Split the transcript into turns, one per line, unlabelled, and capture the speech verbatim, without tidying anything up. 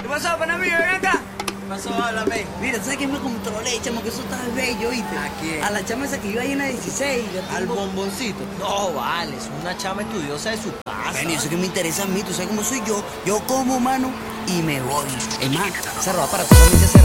¿Qué pasó, pana mío? Ven acá.
¿Qué pasó? Háblame.
Mira, ¿sabes quién me controlé, chamo? Que eso está bello, ¿viste?
¿A quién?
A la chama esa que iba ahí en la dieciséis.
¿Al bomboncito? No, vale, es una chama estudiosa de su casa.
Bueno, y eso que me interesa a mí, tú sabes cómo soy yo. Yo como, mano, y me voy. Es más, esa ropa para totalmente cerrada.